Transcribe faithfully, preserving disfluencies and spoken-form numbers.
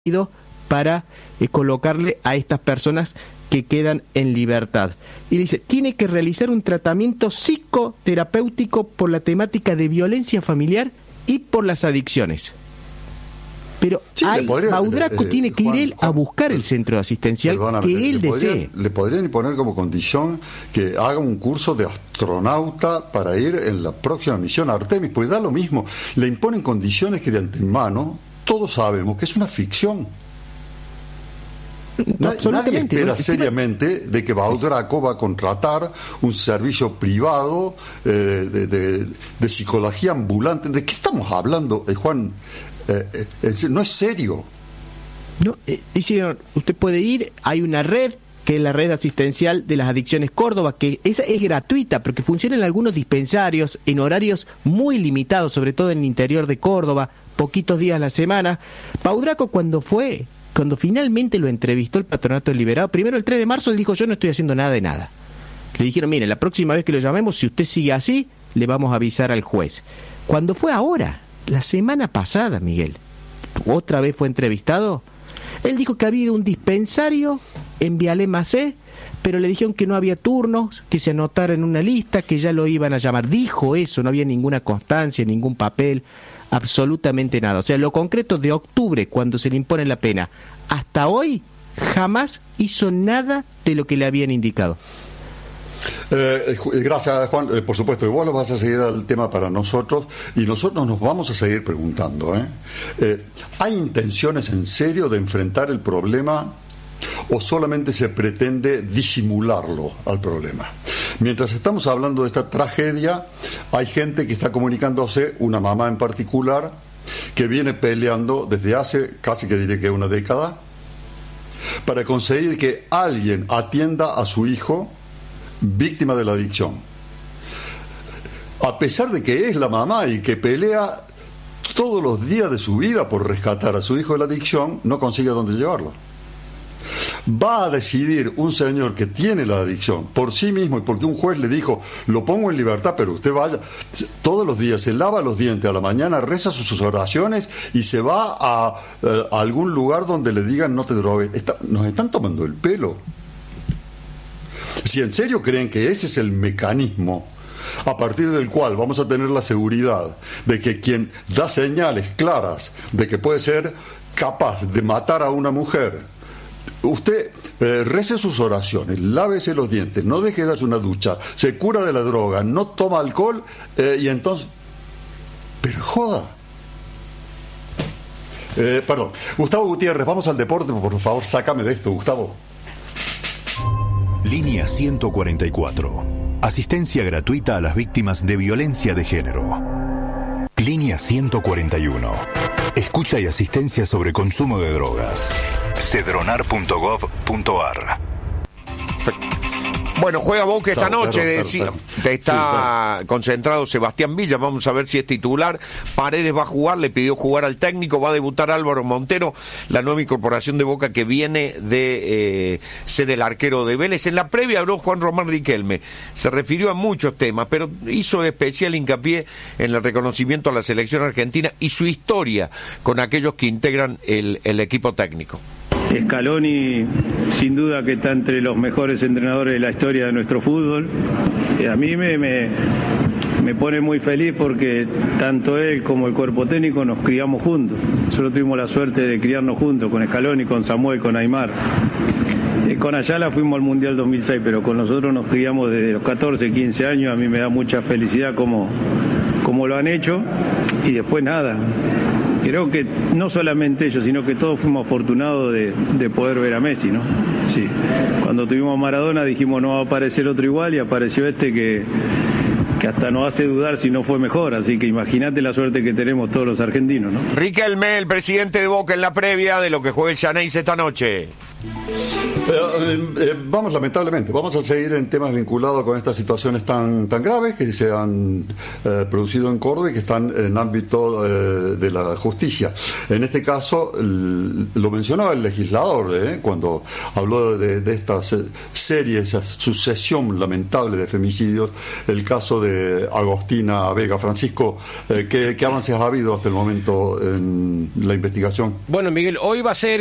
para eh, colocarle a estas personas que quedan en libertad. Y dice, tiene que realizar un tratamiento psicoterapéutico por la temática de violencia familiar y por las adicciones. Pero sí, hay, podría, Baudraco eh, tiene que Juan, ir él Juan, a buscar el centro asistencial que le, él le desee. Podrían, le podrían imponer como condición que haga un curso de astronauta para ir en la próxima misión a Artemis, porque da lo mismo. Le imponen condiciones que de antemano todos sabemos que es una ficción. Nadie, nadie espera seriamente de que Baudraco va a contratar un servicio privado eh, de, de, de psicología ambulante. ¿De qué estamos hablando, eh, Juan? Eh, eh, no es serio. No, eh, dice, usted puede ir, hay una red que es la red asistencial de las adicciones Córdoba, que esa es gratuita, pero que funciona en algunos dispensarios en horarios muy limitados, sobre todo en el interior de Córdoba, poquitos días a la semana. Baudraco cuando fue, cuando finalmente lo entrevistó el Patronato del Liberado, primero el tres de marzo, él dijo, yo no estoy haciendo nada de nada. Le dijeron, mire, la próxima vez que lo llamemos, si usted sigue así, le vamos a avisar al juez. Cuando fue ahora, la semana pasada, Miguel, otra vez fue entrevistado, él dijo que había un dispensario en Vialé Macé, pero le dijeron que no había turnos, que se anotara en una lista, que ya lo iban a llamar. Dijo eso, no había ninguna constancia, ningún papel, absolutamente nada. O sea, lo concreto de octubre, cuando se le impone la pena, hasta hoy, jamás hizo nada de lo que le habían indicado. Eh, gracias, Juan. Eh, por supuesto, y vos lo vas a seguir al tema para nosotros y nosotros nos vamos a seguir preguntando. ¿eh? Eh, ¿Hay intenciones en serio de enfrentar el problema o solamente se pretende disimularlo al problema? Mientras estamos hablando de esta tragedia, hay gente que está comunicándose, una mamá en particular, que viene peleando desde hace casi que diré que una década para conseguir que alguien atienda a su hijo víctima de la adicción. A pesar de que es la mamá y que pelea todos los días de su vida por rescatar a su hijo de la adicción, no consigue dónde llevarlo. Va a decidir un señor que tiene la adicción por sí mismo y porque un juez le dijo, lo pongo en libertad, pero usted vaya todos los días, se lava los dientes a la mañana, reza sus oraciones y se va a, a algún lugar donde le digan no te drogues. Está, nos están tomando el pelo. Si en serio creen que ese es el mecanismo a partir del cual vamos a tener la seguridad de que quien da señales claras de que puede ser capaz de matar a una mujer, usted eh, rece sus oraciones, lávese los dientes, no deje de darse una ducha, se cura de la droga, no toma alcohol eh, y entonces... Pero joda. Eh, perdón, Gustavo Gutiérrez, vamos al deporte, por favor, sácame de esto, Gustavo. Línea ciento cuarenta y cuatro. Asistencia gratuita a las víctimas de violencia de género. Línea ciento cuarenta y uno. Escucha y asistencia sobre consumo de drogas. cedronar punto gov punto ar. Bueno, juega Boca esta claro, noche, claro, decía, claro, claro. está sí, claro. concentrado Sebastián Villa, vamos a ver si es titular. Paredes va a jugar, le pidió jugar al técnico, va a debutar Álvaro Montero, la nueva incorporación de Boca que viene de eh, ser el arquero de Vélez. En la previa habló Juan Román Riquelme, se refirió a muchos temas, pero hizo especial hincapié en el reconocimiento a la selección argentina y su historia con aquellos que integran el, el equipo técnico. Scaloni sin duda que está entre los mejores entrenadores de la historia de nuestro fútbol. A mí me, me, me pone muy feliz porque tanto él como el cuerpo técnico nos criamos juntos. Nosotros tuvimos la suerte de criarnos juntos con Scaloni, con Samuel, con Aymar. Con Ayala fuimos al Mundial dos mil seis, pero con nosotros nos criamos desde los catorce, quince años. A mí me da mucha felicidad como, como lo han hecho. Y después nada. Creo que no solamente ellos, sino que todos fuimos afortunados de, de poder ver a Messi, ¿no? Sí. Cuando tuvimos a Maradona dijimos no va a aparecer otro igual y apareció este que, que hasta nos hace dudar si no fue mejor. Así que imagínate la suerte que tenemos todos los argentinos, ¿no? Riquelme, el presidente de Boca, en la previa de lo que juegue el Xeneize esta noche. Eh, eh, vamos, lamentablemente, vamos a seguir en temas vinculados con estas situaciones tan tan graves que se han eh, producido en Córdoba y que están en ámbito eh, de la justicia. En este caso, el, lo mencionaba el legislador eh, cuando habló de, de esta serie, esa sucesión lamentable de femicidios, el caso de Agostina Vega. Francisco, eh, ¿qué, ¿qué avances ha habido hasta el momento en la investigación? Bueno, Miguel, hoy va a ser